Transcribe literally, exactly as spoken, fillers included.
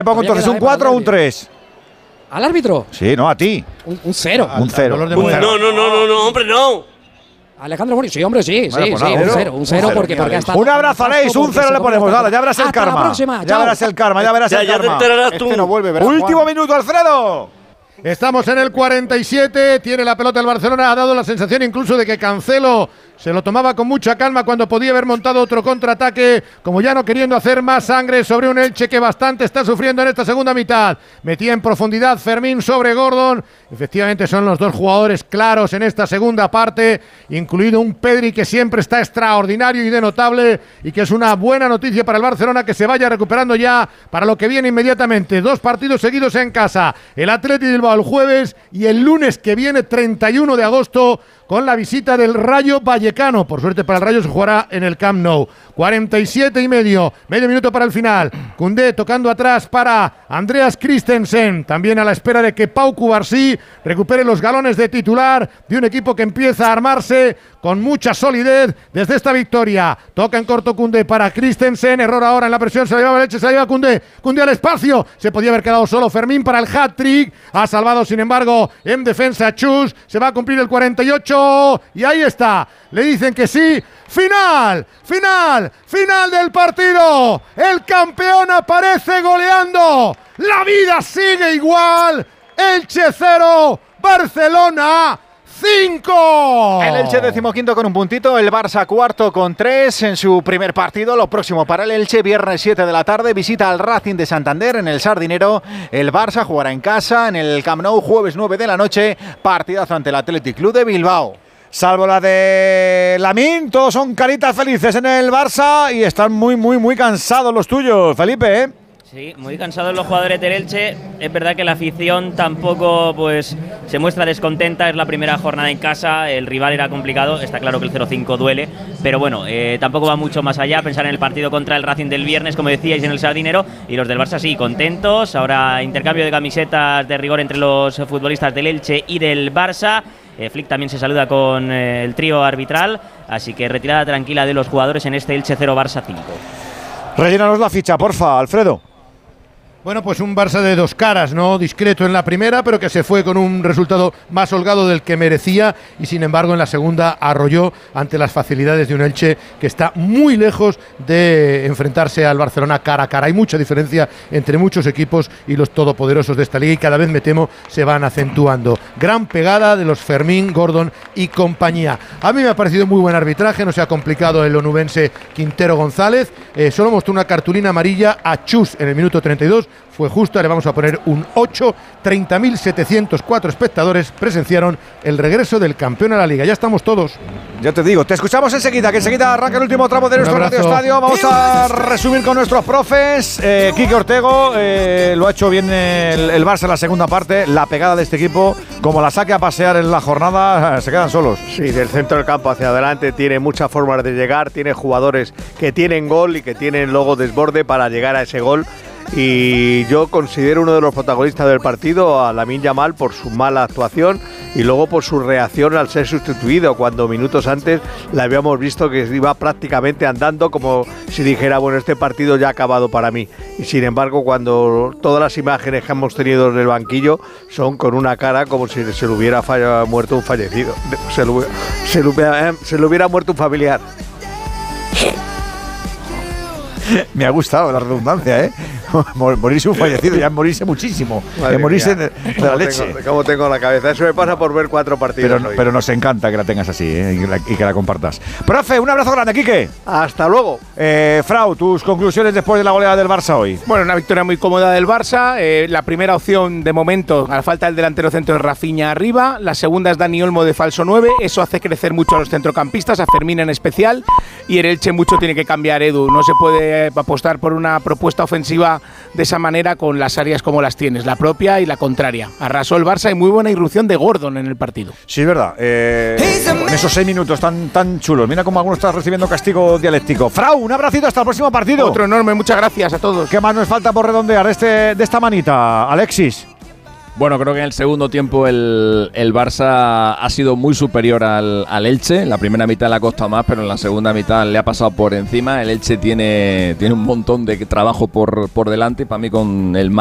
pongo entonces un cuatro o un tres. ¿Al árbitro? Sí, no, a ti. Un, un cero. Un cero. Un, no, no, no, no, no, hombre, no. Alejandro Mori, sí, hombre, sí, bueno, sí, pues sí, nada, un cero, un cero, porque, porque hasta. Un abrazo, Aleix, un cero le ponemos, ahora, ya verás el Hasta karma. La próxima, ya chao. verás el karma, ya verás Ya, el ya te karma. enterarás tú. Este no vuelve, ¿verdad, Último Juan? minuto, Alfredo. Estamos en el cuarenta y siete, tiene la pelota el Barcelona, ha dado la sensación incluso de que Cancelo se lo tomaba con mucha calma cuando podía haber montado otro contraataque, como ya no queriendo hacer más sangre sobre un Elche que bastante está sufriendo en esta segunda mitad. Metía en profundidad Fermín sobre Gordon, efectivamente son los dos jugadores claros en esta segunda parte, incluido un Pedri que siempre está extraordinario y de notable, y que es una buena noticia para el Barcelona que se vaya recuperando ya para lo que viene inmediatamente. Dos partidos seguidos en casa, el Athletic de Bilbao el jueves y el lunes que viene, treinta y uno de agosto, con la visita del Rayo Vallecano. Por suerte para el Rayo se jugará en el Camp Nou. cuarenta y siete y medio, medio minuto para el final. Koundé tocando atrás para Andreas Christensen, también a la espera de que Pau Cubarsí recupere los galones de titular de un equipo que empieza a armarse con mucha solidez desde esta victoria. Toca en corto Koundé para Christensen, error ahora en la presión, se la lleva Leche, se la lleva Koundé, Koundé al espacio, se podía haber quedado solo Fermín para el hat-trick, ha salvado sin embargo en defensa Chus, se va a cumplir el cuarenta y ocho y ahí está, le dicen que sí. Final, final, final del partido. El campeón aparece goleando. La vida sigue igual. Elche cero, Barcelona cinco. El Elche decimoquinto con un puntito, el Barça cuarto con tres en su primer partido. Lo próximo para el Elche, viernes siete de la tarde, visita al Racing de Santander en el Sardinero. El Barça jugará en casa en el Camp Nou, jueves nueve de la noche, partidazo ante el Athletic Club de Bilbao. Salvo la de Lamine, todos son caritas felices en el Barça y están muy, muy, muy cansados los tuyos, Felipe, ¿eh? Sí, muy cansados los jugadores del Elche. Es verdad que la afición tampoco pues se muestra descontenta. Es la primera jornada en casa, el rival era complicado. Está claro que el cero cinco duele, pero bueno, eh, tampoco va mucho más allá. Pensar en el partido contra el Racing del viernes, como decíais, en el Sardinero. Y los del Barça sí, contentos. Ahora intercambio de camisetas de rigor entre los futbolistas del Elche y del Barça. Eh, Flick también se saluda con eh, el trío arbitral. Así que retirada tranquila de los jugadores en este Elche cero Barça cinco. Rellénanos la ficha, porfa, Alfredo. Bueno, pues un Barça de dos caras, ¿no? Discreto en la primera, pero que se fue con un resultado más holgado del que merecía y sin embargo en la segunda arrolló ante las facilidades de un Elche que está muy lejos de enfrentarse al Barcelona cara a cara. Hay mucha diferencia entre muchos equipos y los todopoderosos de esta liga y cada vez, me temo, se van acentuando. Gran pegada de los Fermín, Gordon y compañía. A mí me ha parecido muy buen arbitraje, no se ha complicado el onubense Quintero González. Eh, solo mostró una cartulina amarilla a Chus en el minuto treinta y dos. Fue justo, le vamos a poner un ocho. treinta mil setecientos cuatro espectadores presenciaron el regreso del campeón a la liga. Ya estamos todos. Ya te digo, te escuchamos enseguida, que enseguida arranca el último tramo de nuestro Radio Estadio. Vamos a resumir con nuestros profes. Eh, Quique Ortego, eh, lo ha hecho bien el, el Barça en la segunda parte. La pegada de este equipo, como la saque a pasear en la jornada, se quedan solos. Sí, del centro del campo hacia adelante tiene muchas formas de llegar, tiene jugadores que tienen gol y que tienen luego desborde para llegar a ese gol. Y yo considero uno de los protagonistas del partido a Lamine Yamal por su mala actuación y luego por su reacción al ser sustituido, cuando minutos antes le habíamos visto que iba prácticamente andando como si dijera, bueno, este partido ya ha acabado para mí. Y sin embargo, cuando todas las imágenes que hemos tenido en el banquillo son con una cara como si se le hubiera falla, muerto un fallecido, se le, se, le hubiera, se le hubiera muerto un familiar. Me ha gustado la redundancia, ¿eh? Morirse un fallecido, ya es morirse muchísimo. Madre es morirse mía. de, de la leche. Tengo, ¿Cómo tengo la cabeza? Eso me pasa por ver cuatro partidos. Pero, hoy. pero nos encanta que la tengas así, ¿eh? y, que la, y que la compartas. Profe, un abrazo grande, Quique. Hasta luego. Eh, Frau, tus conclusiones después de la goleada del Barça hoy. Bueno, una victoria muy cómoda del Barça. Eh, la primera opción de momento, a la falta del delantero centro, es Rafinha arriba. La segunda es Dani Olmo de falso nueve. Eso hace crecer mucho a los centrocampistas, a Fermín en especial. Y el Elche mucho tiene que cambiar, Edu. No se puede apostar por una propuesta ofensiva de esa manera con las áreas como las tienes, la propia y la contraria. Arrasó el Barça y muy buena irrupción de Gordon en el partido. Sí, es verdad. Eh, en esos seis minutos tan, tan chulos. Mira cómo alguno está recibiendo castigo dialéctico. Frau, un abracito hasta el próximo partido. Otro enorme, muchas gracias a todos. ¿Qué más nos falta por redondear este, de esta manita, Alexis? Bueno, creo que en el segundo tiempo el, el Barça ha sido muy superior al, al Elche. En la primera mitad le ha costado más, pero en la segunda mitad le ha pasado por encima. El Elche tiene, tiene un montón de trabajo por, por delante. Para mí con el